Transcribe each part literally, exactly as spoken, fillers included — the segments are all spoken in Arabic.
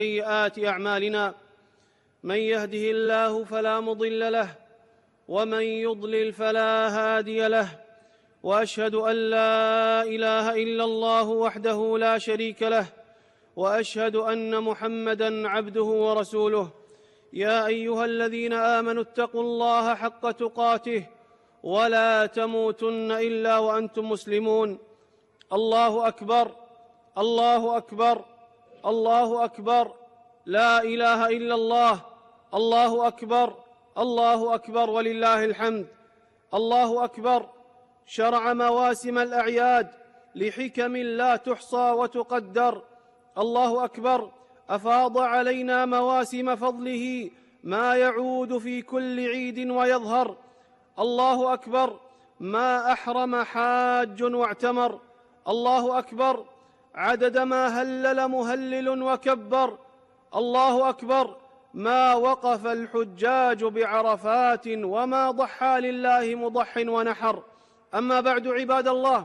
سيئات أعمالنا، من يهده الله فلا مضل له، ومن يضلل فلا هادي له، وأشهد أن لا إله إلا الله وحده لا شريك له، وأشهد أن محمدًا عبده ورسوله. يا أيها الذين آمنوا اتقوا الله حق تقاته ولا تموتن إلا وأنتم مسلمون. الله أكبر، الله أكبر، الله أكبر، لا إله إلا الله، الله أكبر، الله أكبر ولله الحمد. الله أكبر. شرع مواسم الأعياد لحكم لا تحصى وتقدر. الله أكبر. أفاض علينا مواسم فضله ما يعود في كل عيد ويظهر. الله أكبر. ما أحرم حاج واعتمر. الله أكبر. عدد ما هلل مهلل وكبر. الله أكبر. ما وقف الحجاج بعرفات وما ضحى لله مضح ونحر. أما بعد عباد الله،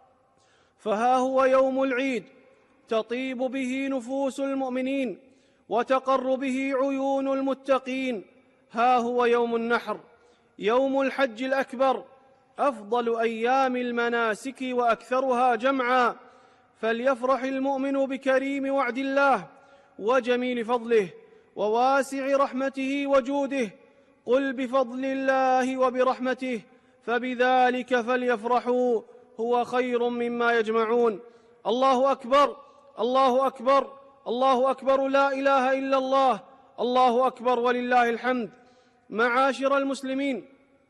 فها هو يوم العيد تطيب به نفوس المؤمنين وتقر به عيون المتقين. ها هو يوم النحر، يوم الحج الأكبر، أفضل أيام المناسك وأكثرها جمعا. فليفرح المؤمن بكريم وعد الله وجميل فضله وواسع رحمته وجوده. قل بفضل الله وبرحمته فبذلك فليفرحوا هو خير مما يجمعون. الله أكبر، الله أكبر، الله أكبر، لا إله إلا الله، الله أكبر ولله الحمد. معاشر المسلمين،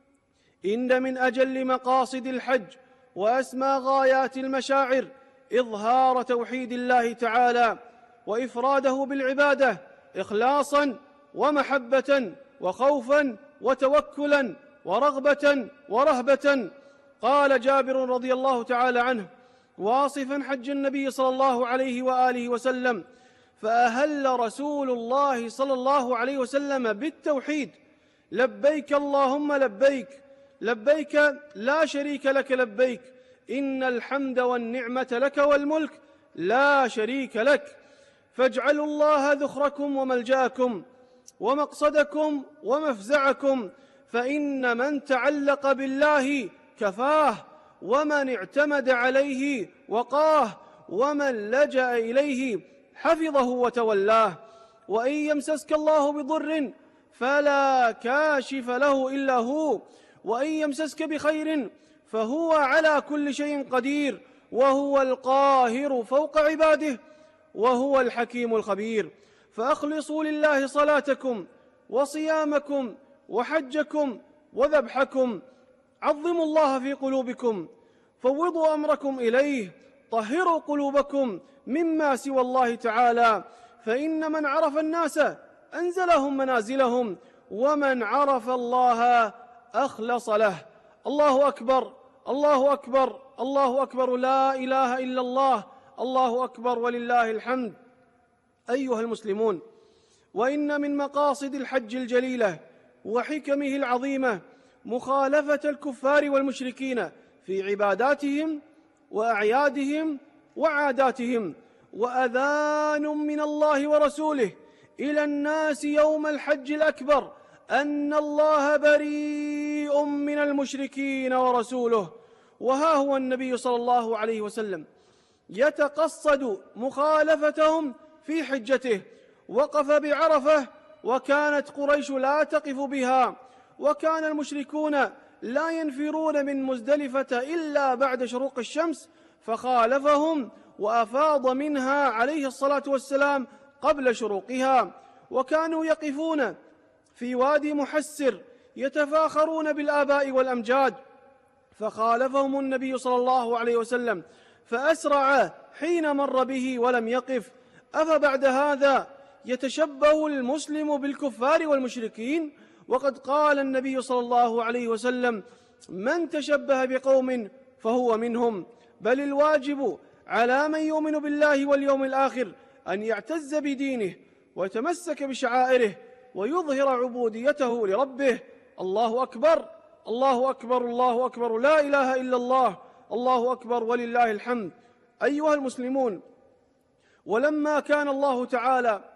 إن من أجل مقاصد الحج وأسمى غايات المشاعر إظهار توحيد الله تعالى وإفراده بالعبادة إخلاصا ومحبة وخوفا وتوكلا ورغبة ورهبة. قال جابر رضي الله تعالى عنه واصفا حج النبي صلى الله عليه وآله وسلم: فأهل رسول الله صلى الله عليه وسلم بالتوحيد: لبيك اللهم لبيك، لبيك لا شريك لك لبيك، إن الحمد والنعمة لك والملك لا شريك لك. فاجعلوا الله ذخركم وملجاكم ومقصدكم ومفزعكم، فإن من تعلق بالله كفاه، ومن اعتمد عليه وقاه، ومن لجأ إليه حفظه وتولاه. وإن يمسسك الله بضر فلا كاشف له إلا هو، وإن يمسسك بخير فهو على كل شيء قدير، وهو القاهر فوق عباده، وهو الحكيم الخبير. فأخلصوا لله صلاتكم وصيامكم وحجكم وذبحكم. عظموا الله في قلوبكم، فوضوا أمركم إليه، طهروا قلوبكم مما سوى الله تعالى، فإن من عرف الناس أنزلهم منازلهم، ومن عرف الله أخلص له. الله أكبر، الله أكبر، الله أكبر، لا إله إلا الله، الله أكبر ولله الحمد. أيها المسلمون، وإن من مقاصد الحج الجليلة وحكمه العظيمة مخالفة الكفار والمشركين في عباداتهم وأعيادهم وعاداتهم، وأذان من الله ورسوله إلى الناس يوم الحج الأكبر أن الله بريء من المشركين ورسوله. وها هو النبي صلى الله عليه وسلم يتقصد مخالفتهم في حجته، وقف بعرفة وكانت قريش لا تقف بها، وكان المشركون لا ينفرون من مزدلفة إلا بعد شروق الشمس، فخالفهم وأفاض منها عليه الصلاة والسلام قبل شروقها، وكانوا يقفون في وادي محسر يتفاخرون بالآباء والأمجاد، فخالفهم النبي صلى الله عليه وسلم فأسرع حين مر به ولم يقف. أفبعد هذا يتشبه المسلم بالكفار والمشركين؟ وقد قال النبي صلى الله عليه وسلم: من تشبه بقوم فهو منهم. بل الواجب على من يؤمن بالله واليوم الآخر أن يعتز بدينه ويتمسك بشعائره ويظهر عبوديته لربه. الله أكبر، الله أكبر، الله أكبر، لا إله إلا الله، الله أكبر ولله الحمد. أيها المسلمون، ولما كان الله تعالى